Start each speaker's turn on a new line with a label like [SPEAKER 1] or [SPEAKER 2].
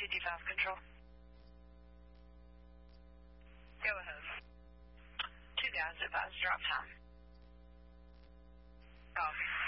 [SPEAKER 1] 255 control. Go ahead. 2 guys advise drop time. Copy.